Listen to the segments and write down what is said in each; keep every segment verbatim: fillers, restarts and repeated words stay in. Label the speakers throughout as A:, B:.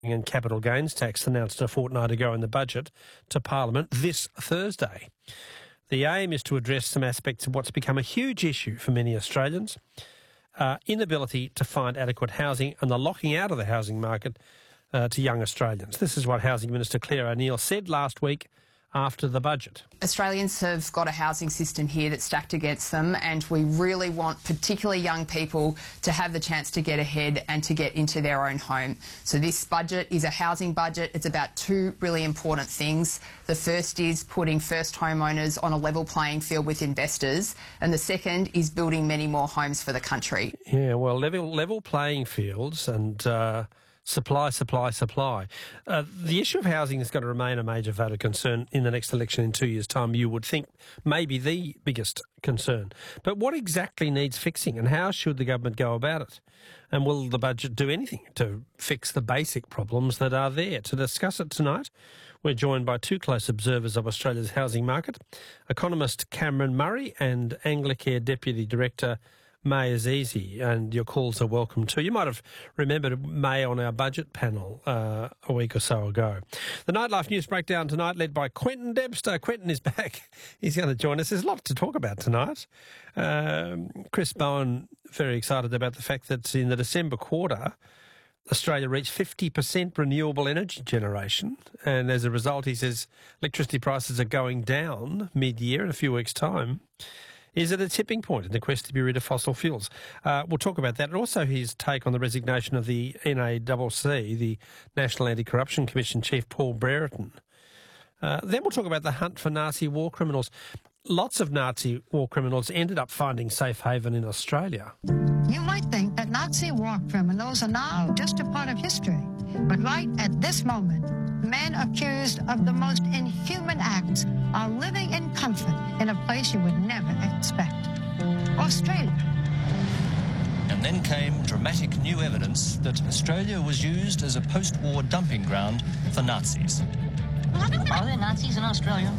A: and capital gains tax announced a fortnight ago in the budget to Parliament this Thursday. The aim is to address some aspects of what's become a huge issue for many Australians, uh, inability to find adequate housing and the locking out of the housing market uh, to young Australians. This is what Housing Minister Claire O'Neil said last week after the budget.
B: Australians have got a housing system here that's stacked against them, and we really want particularly young people to have the chance to get ahead and to get into their own home. So this budget is a housing budget. It's about two really important things. The first is putting first homeowners on a level playing field with investors, and the second is building many more homes for the country.
A: Yeah, well, level, level playing fields and Uh Supply, supply, supply. Uh, the issue of housing is going to remain a major vote of concern in the next election in two years' time. You would think maybe the biggest concern. But what exactly needs fixing, and how should the government go about it? And will the budget do anything to fix the basic problems that are there? To discuss it tonight, we're joined by two close observers of Australia's housing market, economist Cameron Murray and Anglicare Deputy Director May Azizi, and your calls are welcome too. You might have remembered May on our budget panel uh, a week or so ago. The Nightlife News Breakdown tonight, led by Quentin Debster. Quentin is back. He's going to join us. There's a lot to talk about tonight. Um, Chris Bowen, very excited about the fact that in the December quarter, Australia reached fifty percent renewable energy generation, and as a result, he says electricity prices are going down mid-year in a few weeks' time. Is it a tipping point in the quest to be rid of fossil fuels? Uh, we'll talk about that. And also his take on the resignation of the N A C C, the National Anti-Corruption Commission Chief Paul Brereton. Uh, then we'll talk about the hunt for Nazi war criminals. Lots of Nazi war criminals ended up finding safe haven in Australia.
C: You might think that Nazi war criminals are now just a part of history. But right at this moment, men accused of the most inhuman acts are living in comfort in a place you would never expect. Australia.
D: And then came dramatic new evidence that Australia was used as a post-war dumping ground for Nazis.
E: Are there Nazis in Australia?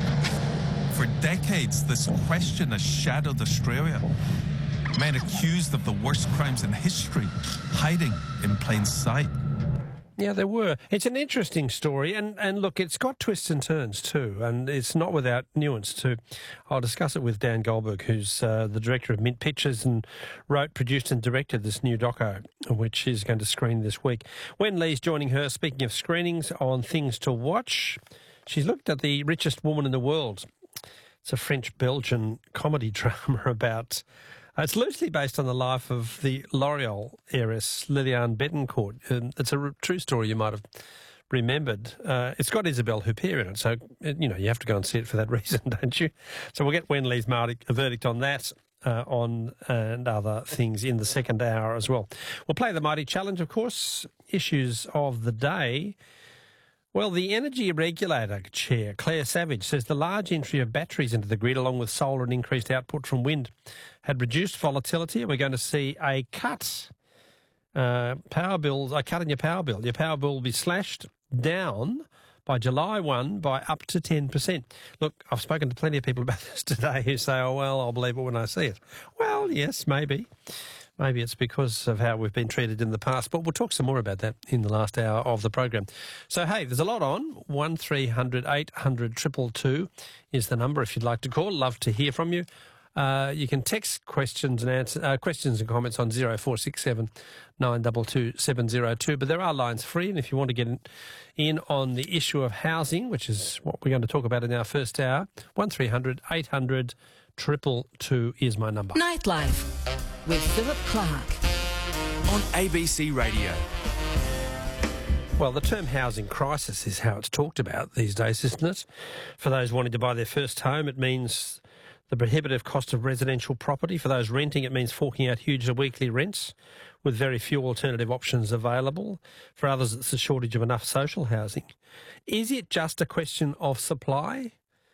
F: For decades, this question has shadowed Australia. Men accused of the worst crimes in history, hiding in plain sight.
A: Yeah, there were. It's an interesting story, and, and look, it's got twists and turns too, and it's not without nuance too. I'll discuss it with Dan Goldberg, who's uh, the director of Mint Pictures and wrote, produced and directed this new doco, which is going to screen this week. Wen Lee's joining her, speaking of screenings, on things to watch. She's looked at The Richest Woman in the World. It's a French-Belgian comedy drama about... Uh, it's loosely based on the life of the L'Oreal heiress, Liliane Bettencourt. Um, it's a r- true story you might have remembered. Uh, it's got Isabelle Huppert in it, so, you know, you have to go and see it for that reason, don't you? So we'll get Wen Lee's verdict on that, uh, on and other things in the second hour as well. We'll play the Mighty Challenge, of course. Issues of the day. Well, the Energy Regulator Chair, Claire Savage, says the large entry of batteries into the grid, along with solar and increased output from wind, had reduced volatility, and we're going to see a cut. Uh, power bills, a cut in your power bill. Your power bill will be slashed down by July first by up to ten percent. Look, I've spoken to plenty of people about this today who say, oh, well, I'll believe it when I see it. Well, yes, maybe. Maybe it's because of how we've been treated in the past, but we'll talk some more about that in the last hour of the program. So, hey, there's a lot on. one three hundred eight hundred two two two is the number if you'd like to call. Love to hear from you. Uh, you can text questions and answer, uh, questions and comments on zero four six seven nine two two seven zero two, but there are lines free, and if you want to get in, in on the issue of housing, which is what we're going to talk about in our first hour, one three hundred eight hundred two two two is my number.
G: Nightlife with Philip Clark
H: on A B C Radio.
A: Well, the term housing crisis is how it's talked about these days, isn't it? For those wanting to buy their first home, it means the prohibitive cost of residential property. For those renting, it means forking out huge weekly rents with very few alternative options available. For others, it's a shortage of enough social housing. Is it just a question of supply?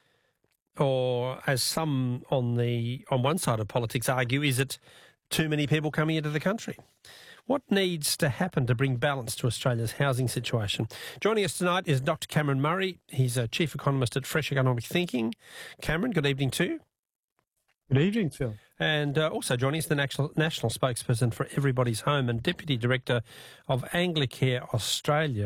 A: Or, as some on the on one side of politics argue, is it too many people coming into the country? What needs to happen to bring balance to Australia's housing situation? Joining us tonight is Doctor Cameron Murray. He's a chief economist at Fresh Economic Thinking. Cameron, good evening to you.
I: Good evening, Phil.
A: And uh, also joining us, the national, national spokesperson for Everybody's Home and Deputy Director of Anglicare Australia.